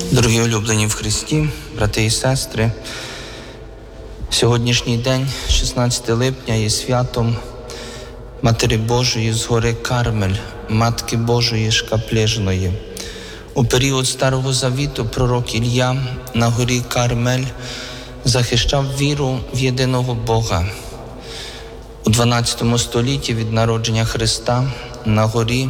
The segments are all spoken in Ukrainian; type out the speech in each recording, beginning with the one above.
Дорогі улюблені в Христі, брати і сестри, сьогоднішній день, 16 липня, є святом Матері Божої з гори Кармель, Матки Божої Шкаплежної. У період Старого Завіту пророк Ілля на горі Кармель захищав віру в єдиного Бога. У 12 столітті від народження Христа на горі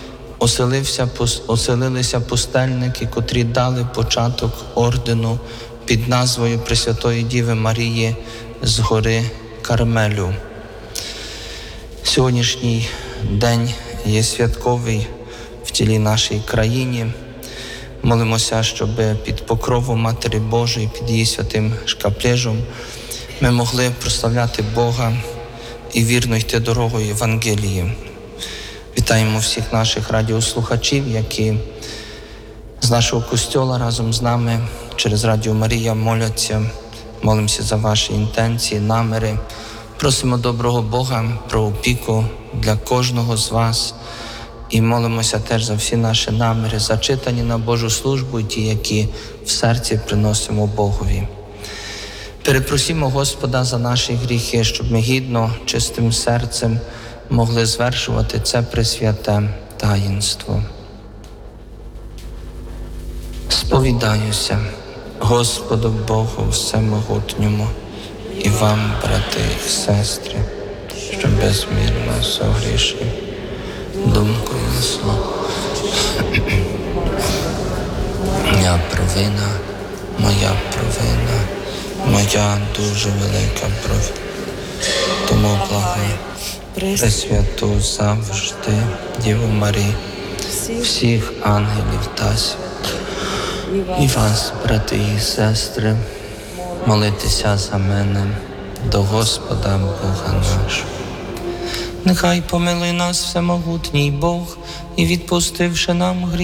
оселилися пустельники, котрі дали початок ордену під назвою Пресвятої Діви Марії з гори Кармелю. Сьогоднішній день є святковий в цілій нашій країні. Молимося, щоб під покровом Матері Божої, під її святим шкаплежем ми могли прославляти Бога і вірно йти дорогою Євангелії. Вітаємо всіх наших радіослухачів, які з нашого костьола разом з нами через Радіо Марія моляться. Молимося за ваші інтенції, наміри. Просимо доброго Бога про опіку для кожного з вас. І молимося теж за всі наші наміри, зачитані на Божу службу і ті, які в серці приносимо Богові. Перепросімо Господа за наші гріхи, щоб ми гідно, чистим серцем могли звершувати це пресвяте таїнство. Сповідаюся Господу Богу Всемогутньому і вам, брати і сестри, що безмірно согрішив думкою і словом. Моя провина, моя дуже велика провина. Тому благаю Пресвяту завжди Діву Марію, всіх ангелів та святих, і вас, брати і сестри, молитеся за мене до Господа Бога нашого. Нехай помилує нас всемогутній Бог і, відпустивши нам гріх,